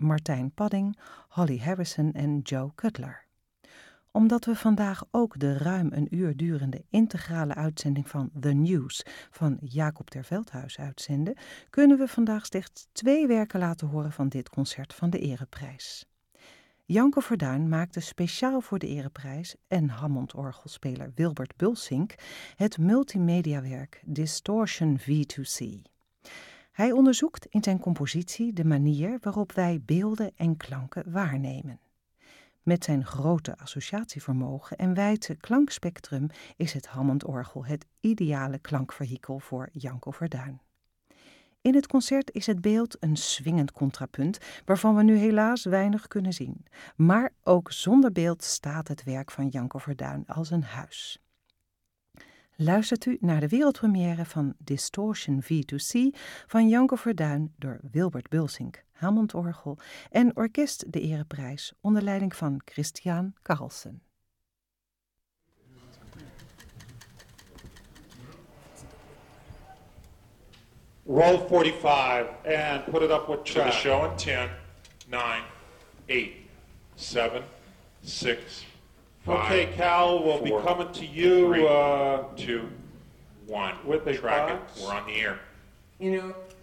Martijn Padding, Holly Harrison en Joe Cutler. Omdat we vandaag ook de ruim een uur durende integrale uitzending van The News van Jacob ter Veldhuis uitzenden, kunnen we vandaag slechts 2 werken laten horen van dit concert van de Ereprijs. Janko Verduin maakte speciaal voor de Ereprijs en Hammond-orgelspeler Wilbert Bulsink het multimediawerk Distortion V2C. Hij onderzoekt in zijn compositie de manier waarop wij beelden en klanken waarnemen. Met zijn grote associatievermogen en wijde klankspectrum is het Hammond-orgel het ideale klankvehikel voor Janko Verduin. In het concert is het beeld een swingend contrapunt waarvan we nu helaas weinig kunnen zien. Maar ook zonder beeld staat het werk van Janko Verduin als een huis. Luistert u naar de wereldpremière van Distortion V2C van Janko Verduin door Wilbert Bulsink, Hammond-orgel en Orkest de Ereprijs onder leiding van Christian Carlsen. Roll 45 and put it up with track. To the show in 10, 9, 8, 7, 6, 5, Okay, Cal, we'll 4, be coming to you 3, 2, 1. with a Track box. it. We're on the air. You know,